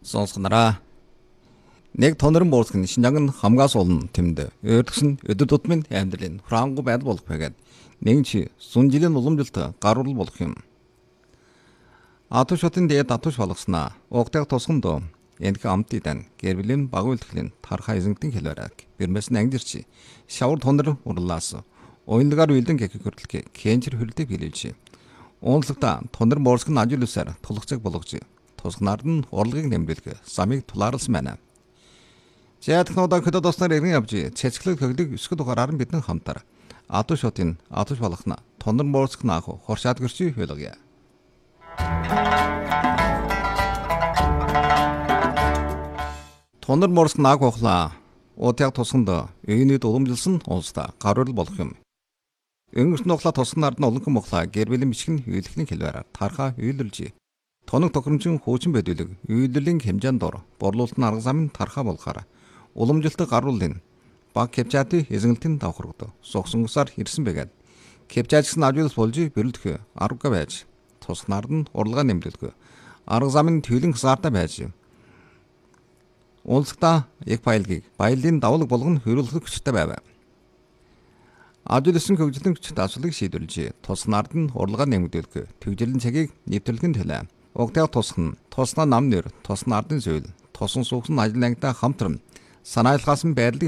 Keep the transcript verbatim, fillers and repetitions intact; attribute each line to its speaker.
Speaker 1: Сонсгонараа. Нэг тонорын буурсаг нь Шинжаан нь хамгаас олон тэмдэ. Өөрөлдс нь өдөр тутмын амьдралын хураангуй байдал болох байгаад нэгэн чи сун жилийн уламжилт гаруул болох юм. Ату шотын дээд атуш болгоснаа. Угтайг тусгандоо энх амтыдан гэрблийн багуултглийн тархаа эзэнтэн хэлвэрэг. Бирмэс нь ангирчи. Шавар тонор урлаас. Оюнлагаар үйлдэн гэхийг хөрлөг кенчер хөлтэй билээвчи. Уунлагта тонор буурсаг нь ажиулсаар тулгцэг болгож тусгнаар нь урлагийг нэмрэлгэ самыг тулаарлсан байна. Жаадхнуудаа хөдөө досноор иргэн явж цэцгэлэг хөглөг өсгөд ухаараар бидэн хамтар ату шотын атуш болгоно тонор буурсаг наах хоршаад гэрчи хөлгөе. Тонор буурсаг наах ухлаа уутяг тусганд өөний уламжилсан улстай гаруул болох юм. Өнгөрсөн ухлаа тусгнаар нь олон мохлаа гэрбэлийн бичгэн үйлэхний хэлбэрээр тархаа үйлдэлж тоног тохиромжийн хуучин байдуулаг үйлдлийн хэмжээнд дор борлуулалтын арга замын тархаа болгохоор уламжилт гаруулын баг кепчаты эзэнгэлтийн давхаргад сухсан усаар ирсэн байгаад кепчатс нь ажуулс болж бэрэлдэх арга байж тусгнаар нь урлагаа нэмлэлгүй арга замын төлөн хасаартай байж улсгата яг баялгийг баялын давлаг болгон хөрөлдөх хүчтэй байв. Ажуулсан хөгжлийн хүчтэй асуудлыг шийдвэрлэж тусгнаар нь урлагаа нэмэгдүүлэх төгжрлийн цагийг нэвтрүүлэхин төлөө угтайг тусган туснаа нам нэр тусна ардын зүйл тусан суугсан ажил ангитай хамтран санаалгаас нь байрлал